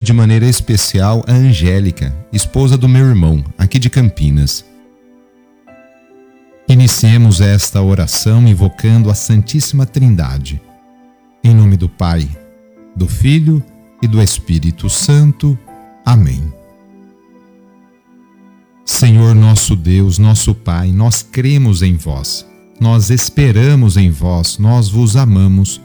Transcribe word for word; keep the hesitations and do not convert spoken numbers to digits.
de maneira especial a Angélica, esposa do meu irmão, aqui de Campinas. Iniciemos esta oração invocando a Santíssima Trindade. Em nome do Pai, do Filho e do Espírito Santo. Amém. Senhor nosso Deus, nosso Pai, nós cremos em vós, nós esperamos em vós, nós vos amamos